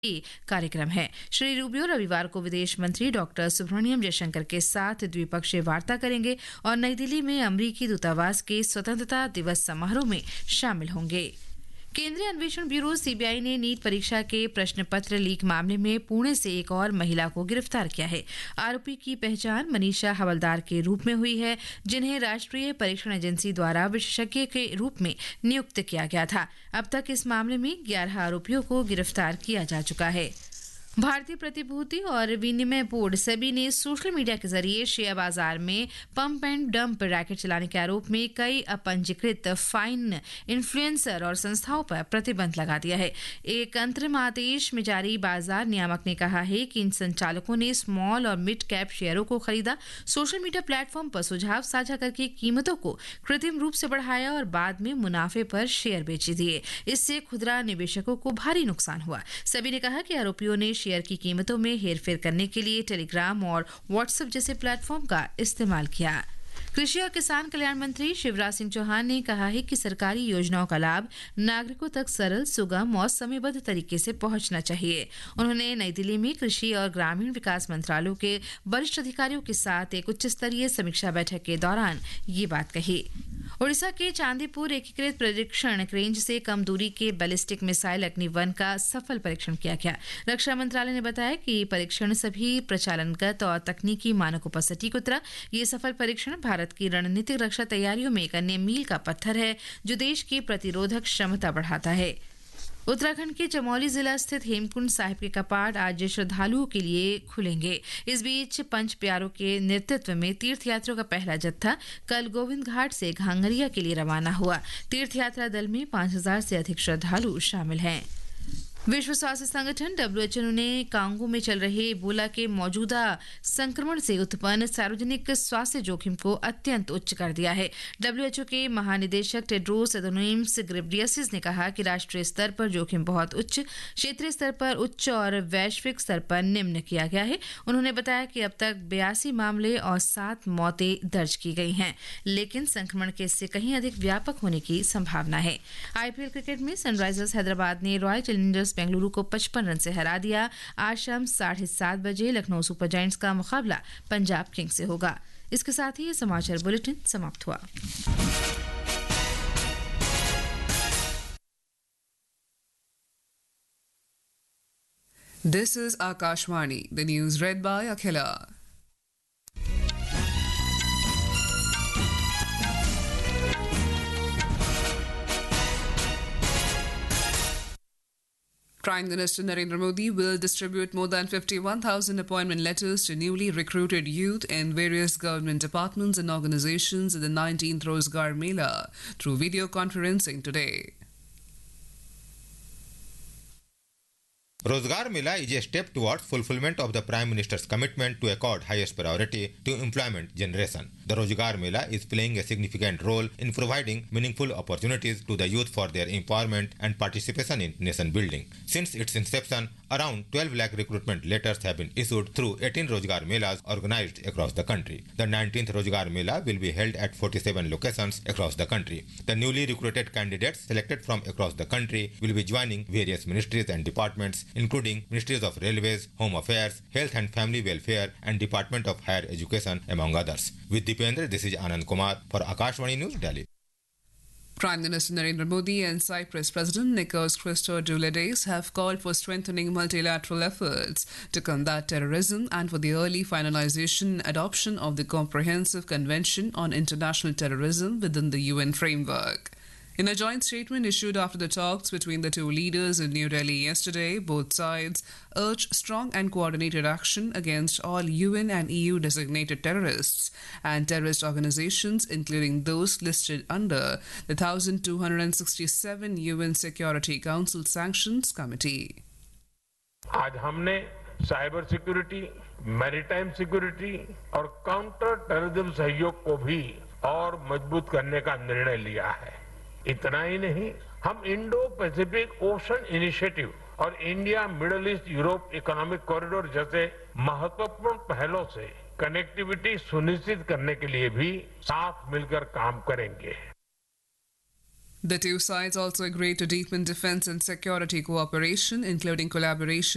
कार्यक्रम है। श्री रूबियो रविवार को विदेश मंत्री डॉक्टर सुब्रमण्यम जयशंकर के साथ द्विपक्षीय वार्ता करेंगे और नई दिल्ली में अमेरिकी दूतावास के स्वतंत्रता दिवस समारोह में शामिल होंगे। केंद्रीय अन्वेषण ब्यूरो सीबीआई ने नीट परीक्षा के प्रश्न पत्र लीक मामले में पुणे से एक और महिला को गिरफ्तार किया है। आरोपी की पहचान मनीषा हवलदार के रूप में हुई है, जिन्हें राष्ट्रीय परीक्षण एजेंसी द्वारा विशेषज्ञ के रूप में नियुक्त किया गया था। अब तक इस मामले में 11 आरोपियों को गिरफ्तार किया जा चुका है। भारतीय प्रतिभूति और विनिमय बोर्ड सेबी ने सोशल मीडिया के जरिए शेयर बाजार में पंप एंड डंप रैकेट चलाने के आरोप में कई अपंजीकृत फाइन इन्फ्लुएंसर और संस्थाओं पर प्रतिबंध लगा दिया है। एक अंतरिम आदेश में जारी बाजार नियामक ने कहा है कि इन संचालकों ने स्मॉल और मिड कैप शेयरों को खरीदा, सोशल मीडिया प्लेटफॉर्म पर सुझाव साझा करके कीमतों को कृत्रिम रूप से बढ़ाया और बाद में मुनाफे पर शेयर बेच दिए। इससे खुदरा निवेशकों को भारी नुकसान हुआ। सेबी ने कहा कि आरोपियों ने शेयर की कीमतों में हेरफेर करने के लिए टेलीग्राम और व्हाट्सएप जैसे प्लेटफॉर्म का इस्तेमाल किया। कृषि और किसान कल्याण मंत्री शिवराज सिंह चौहान ने कहा है कि सरकारी योजनाओं का लाभ नागरिकों तक सरल, सुगम और समयबद्ध तरीके से पहुंचना चाहिए। उन्होंने नई दिल्ली में कृषि और ग्रामीण विकास मंत्रालयों के वरिष्ठ अधिकारियों के साथ एक उच्च स्तरीय समीक्षा बैठक के दौरान ये बात कही। ओडिशा के चांदीपुर एकीकृत परीक्षण रेंज से कम दूरी के बैलिस्टिक मिसाइल अग्नि-1 का सफल परीक्षण किया गया। रक्षा मंत्रालय ने बताया कि परीक्षण सभी प्रचालनगत और तकनीकी मानकों पर सटीक उतरा। ये सफल परीक्षण भारत की रणनीतिक रक्षा तैयारियों में एक अन्य मील का पत्थर है, जो देश की प्रतिरोधक क्षमता बढ़ाता है। उत्तराखंड के चमोली जिला स्थित हेमकुंड साहिब के कपाट आज श्रद्धालुओं के लिए खुलेंगे। इस बीच पंच प्यारों के नेतृत्व में तीर्थयात्रियों का पहला जत्था कल गोविंद घाट से घांगरिया के लिए रवाना हुआ। तीर्थयात्रा दल में 5000 से अधिक श्रद्धालु शामिल हैं। विश्व स्वास्थ्य संगठन WHO ने कांगो में चल रहे इबोला के मौजूदा संक्रमण से उत्पन्न सार्वजनिक स्वास्थ्य जोखिम को अत्यंत उच्च कर दिया है। WHO के महानिदेशक टेड्रोस अधनोम घेब्रेयेसस ने कहा कि राष्ट्रीय स्तर पर जोखिम बहुत उच्च, क्षेत्रीय स्तर पर उच्च और वैश्विक स्तर पर निम्न किया गया है। उन्होंने बताया कि अब तक 82 मामले और 7 मौतें दर्ज की गई हैं, लेकिन संक्रमण के इससे कहीं अधिक व्यापक होने की संभावना है। IPL क्रिकेट में सनराइजर्स हैदराबाद ने रॉयल चैलेंजर्स बेंगलुरु को 55 रन से हरा दिया। आज शाम 7:30 बजे लखनऊ सुपर जायंट्स का मुकाबला पंजाब किंग्स से होगा। इसके साथ ही ये समाचार बुलेटिन समाप्त हुआ। This is Akashvani, the news read by Akhila. Prime Minister Narendra Modi will distribute more than 51,000 appointment letters to newly recruited youth in various government departments and organizations in the 19th Rozgar Mela through video conferencing today. Rozgar Mela is a step towards fulfillment of the Prime Minister's commitment to accord highest priority to employment generation. The Rozgar Mela is playing a significant role in providing meaningful opportunities to the youth for their empowerment and participation in nation building. Since its inception, around 12 lakh recruitment letters have been issued through 18 Rozgar Melas organized across the country. The 19th Rozgar Mela will be held at 47 locations across the country. The newly recruited candidates selected from across the country will be joining various ministries and departments, including Ministries of Railways, Home Affairs, Health and Family Welfare and Department of Higher Education, among others. With Dipendra, this is Anand Kumar for Akashvani News, Delhi. Prime Minister Narendra Modi and Cyprus President Nikos Christodoulides have called for strengthening multilateral efforts to combat terrorism and for the early finalization and adoption of the Comprehensive Convention on International Terrorism within the UN framework. In a joint statement issued after the talks between the two leaders in New Delhi yesterday, both sides urged strong and coordinated action against all UN and EU designated terrorists and terrorist organizations, including those listed under the 1267 UN Security Council Sanctions Committee. आज हमने cyber security, maritime security और counter terrorism सहयोग को भी और मजबूत करने का निर्णय लिया है। इतना ही नहीं, हम इंडो पैसिफिक ओशन इनिशिएटिव और India middle east Europe economic corridor जैसे महत्वपूर्ण पहलों से कनेक्टिविटी सुनिश्चित करने के लिए भी साथ मिलकर काम करेंगे। The two sides also agreed to deepen defense and security cooperation, including collaboration